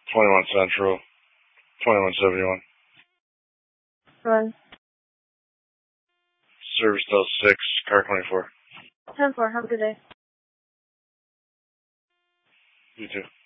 21 Central, 2171. Run. Service Del 6, car 24. 10-4, have a good day. You too.